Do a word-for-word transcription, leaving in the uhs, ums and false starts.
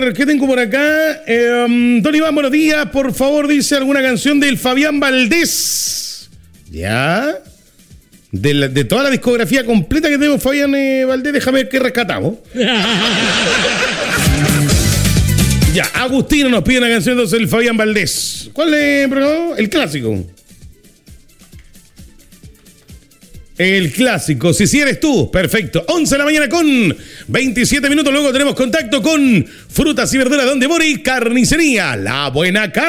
ver, ¿qué tengo por acá? Eh, Don Iván, buenos días. Por favor, dice alguna canción del Fabián Valdés. ¿Ya? De, la, de toda la discografía completa que tenemos, Fabián eh, Valdés, déjame ver qué rescatamos. Ya, Agustino nos pide una canción entonces el Fabián Valdés. ¿Cuál es, bro? El clásico. El clásico, si sí eres tú, perfecto. once de la mañana con veintisiete minutos, luego tenemos contacto con Frutas y Verduras Donde Mori, Carnicería La Buena Carne.